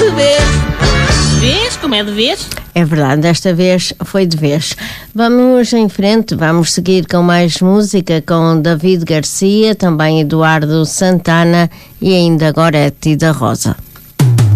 de vez. Vês como é de vez? É verdade, desta vez foi de vez. Vamos em frente, vamos seguir com mais música com David Garcia, também Eduardo Santana e ainda Gorete da Rosa.